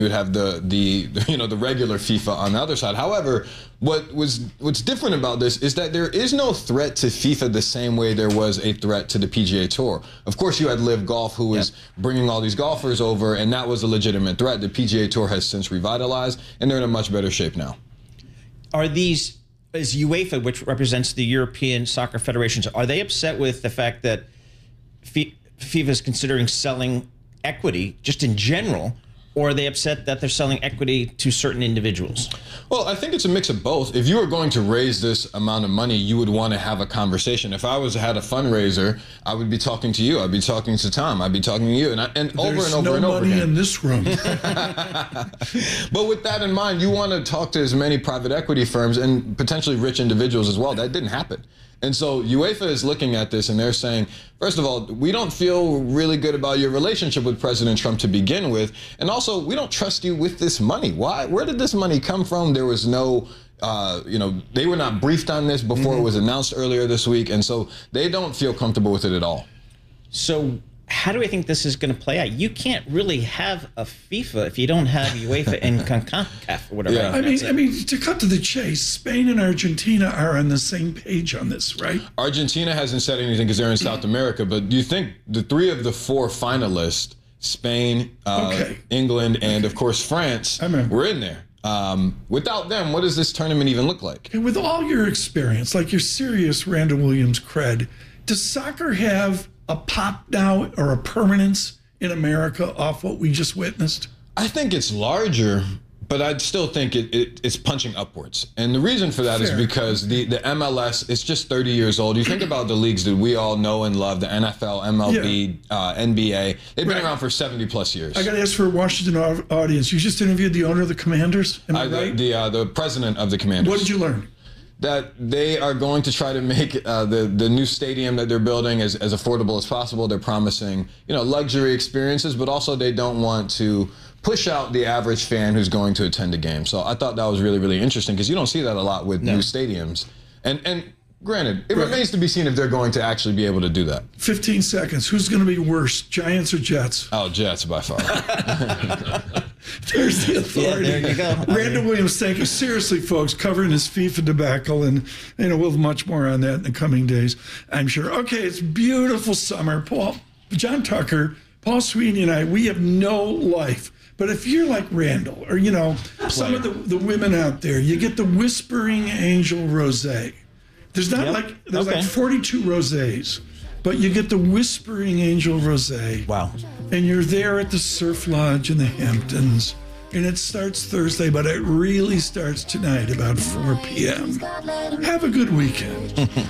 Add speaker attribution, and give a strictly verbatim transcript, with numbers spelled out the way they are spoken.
Speaker 1: You would have the the you know the regular FIFA on the other side. However, what was what's different about this is that there is no threat to FIFA the same way there was a threat to the P G A Tour. Of course, you had Live Golf, who was yep. bringing all these golfers over, and that was a legitimate threat. The P G A Tour has since revitalized, and they're in a much better shape now.
Speaker 2: Are these, is UEFA, which represents the European Soccer Federations, are they upset with the fact that FIFA is considering selling equity just in general? Or are they upset that they're selling equity to certain individuals?
Speaker 1: Well, I think it's a mix of both. If you were going to raise this amount of money, you would want to have a conversation. If I was had a fundraiser, I would be talking to you. I'd be talking to Tom. I'd be talking to you, and, I, and over and over
Speaker 3: no
Speaker 1: and over
Speaker 3: again.
Speaker 1: again.
Speaker 3: In this room.
Speaker 1: But with that in mind, you want to talk to as many private equity firms and potentially rich individuals as well. That didn't happen. And so UEFA is looking at this and they're saying, first of all, we don't feel really good about your relationship with President Trump to begin with. And also, we don't trust you with this money. Why? Where did this money come from? There was no, uh, you know, they were not briefed on this before mm-hmm. it was announced earlier this week. And so they don't feel comfortable with it at all.
Speaker 2: So how do I think this is going to play out? You can't really have a FIFA if you don't have UEFA and CONCACAF or whatever.
Speaker 3: Yeah. I mean, I mean, to cut to the chase, Spain and Argentina are on the same page on this, right?
Speaker 1: Argentina hasn't said anything because they're in South America, but do you think the three of the four finalists, Spain, uh, okay. England, and of course France, were in there? Um, without them, what does this tournament even look like?
Speaker 3: And with all your experience, like your serious Randall Williams cred, does soccer have a pop now or a permanence in America off what we just witnessed?
Speaker 1: I think it's larger, but I still think it, it, it's punching upwards. And the reason for that Fair. is because the, the M L S is just thirty years old. You think about the leagues that we all know and love, the N F L, M L B, yeah. uh, N B A. They've been right. around for seventy plus years.
Speaker 3: I got to ask for a Washington audience. You just interviewed the owner of the Commanders, am I, I right?
Speaker 1: The, uh, the president of the Commanders.
Speaker 3: What did you learn?
Speaker 1: That they are going to try to make uh, the the new stadium that they're building as, as affordable as possible. They're promising, you know, luxury experiences, but also they don't want to push out the average fan who's going to attend a game. So I thought that was really, really interesting because you don't see that a lot with no. new stadiums. And and granted, it right. remains to be seen if they're going to actually be able to do that.
Speaker 3: fifteen seconds. Who's going to be worse, Giants or Jets?
Speaker 1: Oh, Jets by far.
Speaker 3: There's the authority.
Speaker 2: Yeah, there you go.
Speaker 3: Randall Williams, thank you. Seriously, folks, covering his FIFA debacle, and you know we'll have much more on that in the coming days, I'm sure. Okay, it's beautiful summer. Paul, John Tucker, Paul Sweeney, and I, we have no life. But if you're like Randall, or you know Player. some of the, the women out there, you get the Whispering Angel Rosé. There's not yep. like there's okay. like forty-two rosés, but you get the Whispering Angel Rosé.
Speaker 2: Wow.
Speaker 3: And you're there at the Surf Lodge in the Hamptons. And it starts Thursday, but it really starts tonight about four p m Have a good weekend.